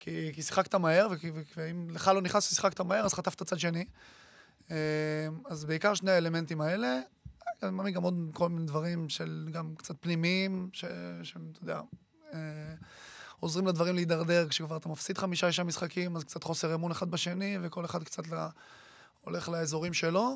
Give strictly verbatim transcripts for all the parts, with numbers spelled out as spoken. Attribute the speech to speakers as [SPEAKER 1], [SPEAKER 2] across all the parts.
[SPEAKER 1] כי, כי שיחקת מהר, ואם לך לא נכנס ששיחקת מהר, אז חטפת צד שני. אז בעיקר שני האלמנטים האלה, אני מאמין גם עוד כל מיני דברים של גם קצת פנימיים, שאתה יודע, עוזרים לדברים להידרדר, כשכבר אתה מפסיד חמישה אישה משחקים, אז קצת חוסר אמון אחד בשני, וכל אחד קצת הולך לאזורים שלו.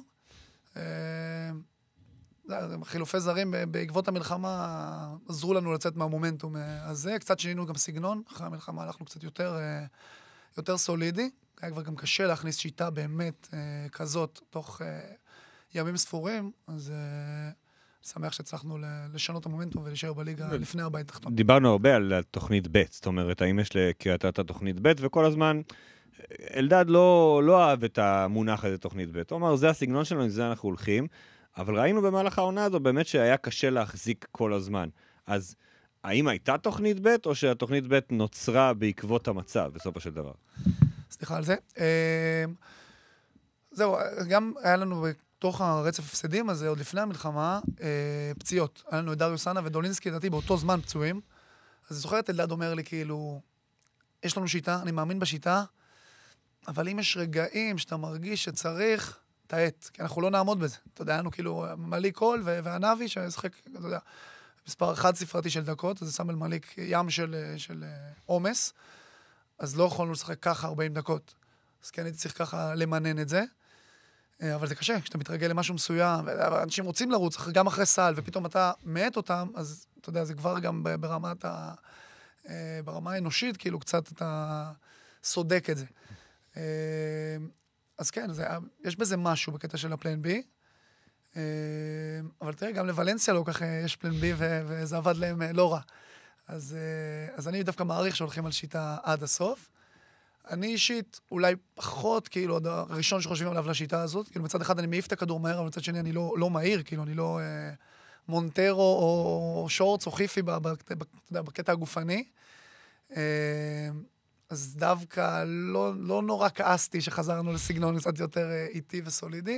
[SPEAKER 1] חילופי זרים בעקבות המלחמה עזרו לנו לצאת מהמומנטום הזה, קצת שינינו גם סגנון, אחרי המלחמה הלכנו קצת יותר, יותר סולידי, היה כבר גם קשה להכניס שיטה באמת כזאת תוך ימים ספורים, אז שמח שהצלחנו לשנות את המומנטום ולהישאר בליגה לפני הבית תחתון.
[SPEAKER 2] דיברנו הרבה על תוכנית ב', זאת אומרת, האם יש לקריית אתא תוכנית ב', וכל הזמן אלדד לא, לא אהב את המונח הזה תוכנית ב', הוא אמר, זה הסגנון שלנו, זה אנחנו הולכים, אבל ראינו במהלך העונה הזו באמת שהיה קשה להחזיק כל הזמן. אז האם הייתה תוכנית ב' או שהתוכנית ב' נוצרה בעקבות המצב בסופו של דבר?
[SPEAKER 1] סליחה על זה. זהו, גם היה לנו בתוך הרצף הפסדים הזה, עוד לפני המלחמה, פציעות. היה לנו את דריו סאנה ודולינסקי, לדעתי, באותו זמן פצועים. אז אני זוכרת, אלדד אומר לי, כאילו, יש לנו שיטה, אני מאמין בשיטה, אבל אם יש רגעים שאתה מרגיש שצריך, תעט, כי אנחנו לא נעמוד בזה. אתה יודע, היינו כאילו מליק קול והנאבי, ששחק, אתה יודע, מספר אחד ספרתי של דקות, אז זה שם על מליק ים של, של אומס, אז לא יכולנו לשחק ככה ארבעים דקות. אז כן, הייתי צריך ככה למנן את זה, אבל זה קשה, כשאתה מתרגל למשהו מסוים, ואנשים רוצים לרוץ, גם אחרי סל, ופתאום אתה מעט אותם, אז אתה יודע, זה כבר גם ברמת ה... ברמה האנושית, כאילו קצת אתה סודק את זה. אז כן, זה, יש בזה משהו בקטע של הפלן בי, אבל תראה, גם לוולנסיה לא כך יש פלן בי, וזה עבד להם לא רע. אז, אז אני דווקא מעריך שהולכים על שיטה עד הסוף. אני אישית אולי פחות, כאילו, הראשון שחושבים עליו לשיטה הזאת, כאילו מצד אחד אני מעיף את הכדור מהר, אבל מצד שני אני לא, לא מהיר, כאילו אני לא אה, מונטרו או שורץ או חיפי בקטע הגופני. אה, אז דווקא לא, לא נורא כעסתי שחזרנו לסגנון קצת יותר איטי וסולידי,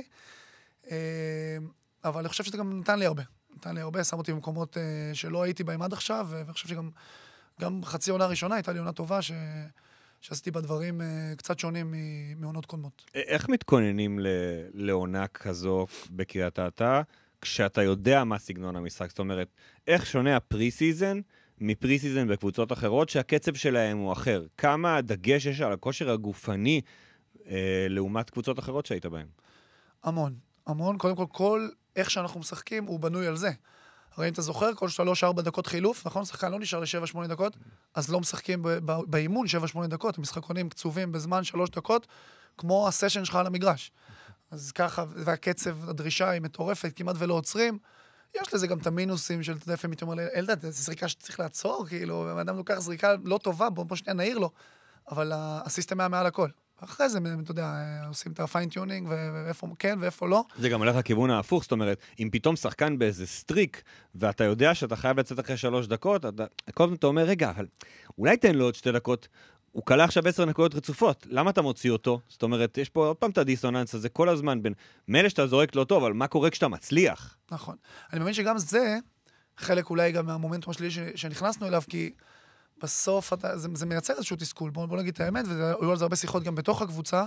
[SPEAKER 1] אבל אני חושב שזה גם נתן לי הרבה. נתן לי הרבה, שם אותי במקומות שלא הייתי בהם עד עכשיו, ואני חושב שגם גם חצי עונה ראשונה הייתה לי עונה טובה, ש... שעשיתי בדברים קצת שונים מעונות קודמות.
[SPEAKER 2] איך מתכוננים לעונה כזו בקריית אתא, כשאתה יודע מה סגנון המשחק? זאת אומרת, איך שונה הפרי-סיזן מפרי-סיזן בקבוצות אחרות, שהקצב שלהם הוא אחר? כמה דגש יש על הכושר הגופני אה, לעומת קבוצות אחרות שהיית בהן?
[SPEAKER 1] המון, המון. קודם כל, כל איך שאנחנו משחקים הוא בנוי על זה. הרי אם אתה זוכר, כל שלוש ארבע דקות חילוף, נכון? שחקן לא נשאר ל-שבע שמונה דקות, אז לא משחקים באימון שבע שמונה דקות, המשחקונים קצובים בזמן שלוש דקות, כמו הסשן שלך על המגרש. אז ככה, והקצב, הדרישה היא מטורפת, כמעט ולא עוצרים. יש לזה גם את המינוסים של, אתה יודע, לפעמים הייתי אומר, אלדד, זו זריקה שצריך לעצור, כאילו, האדם לוקח זריקה לא טובה, בוא שנייה נעיר לו, אבל הסיסטם היה מעל הכל. אחרי זה, אתה יודע, עושים את הפיינטיונינג, ואיפה כן ואיפה לא.
[SPEAKER 2] זה גם הולך לכיוון ההפוך, זאת אומרת, אם פתאום שחקן באיזה סטריק, ואתה יודע שאתה חייב לצאת אחרי שלוש דקות, אתה, קודם אתה אומר, רגע, אבל אולי תן לו עוד שתי דקות, הוא קלה עכשיו עשר נקודות רצופות, למה אתה מוציא אותו? זאת אומרת, יש פה עוד פעם את הדיסוננס הזה כל הזמן, בין מילא שאתה זורק לא טוב, אבל מה קורה כשאתה מצליח?
[SPEAKER 1] נכון. אני מאמין שגם זה, חלק אולי גם מהמומנטום שלי שנכנסנו אליו, כי בסוף אתה, זה, זה מייצר איזשהו תסכול, בוא, בוא נגיד את האמת, והיו על זה הרבה שיחות גם בתוך הקבוצה,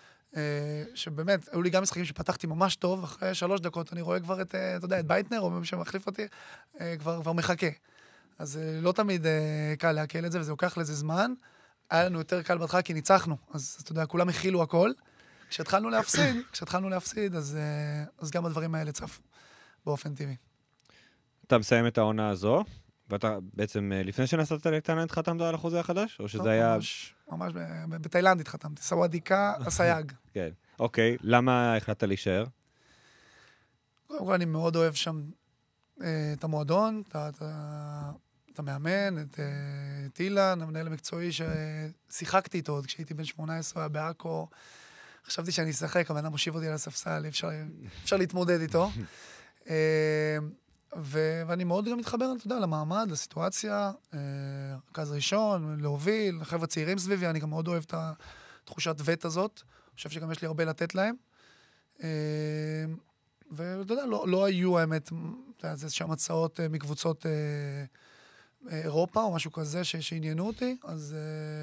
[SPEAKER 1] שבאמת, היו לי גם משחקים שפתחתי ממש טוב, אחרי שלוש דקות אני רואה כבר את, אתה יודע, את בייטנר, או מי שמחליף אותי, כבר, כבר מחכה. אז לא תמיד קל להקל את זה, וזה לוקח לזה זמן. היה לנו יותר קל בהתחלה, כי ניצחנו, אז אתה יודע, כולם הכילו הכל. כשהתחלנו להפסיד, כשהתחלנו להפסיד, אז, אז גם הדברים האלה צפו, באופן טבעי.
[SPEAKER 2] אתה מסיים את העונה הזו, ואתה בעצם, לפני שנסעת לקטנה, חתמת על החוזה החדש? או שזה היה...
[SPEAKER 1] ממש, ממש בתאילנד התחתמתי, סוואדיקה, הסייג.
[SPEAKER 2] כן, אוקיי. למה החלטת להישאר?
[SPEAKER 1] קודם כל, אני מאוד אוהב שם את המועדון, את המאמן, את אילן, המנהל המקצועי ששיחקתי איתו עוד כשהייתי בן שמונה עשרה בעכו. חשבתי שאני אשחק, אבל אני מושיב אותי על הספסל, אפשר להתמודד איתו. ואני מאוד גם מתחבר, אתה יודע, למעמד, לסיטואציה, רכז ראשון, להוביל, חבר'ה צעירים סביבי, אני גם מאוד אוהב את התחושת וט הזאת, אני חושב שגם יש לי הרבה לתת להם. ואתה יודע, לא, לא היו האמת, זה שם הצעות מקבוצות אירופה או משהו כזה שעניינו אותי, אז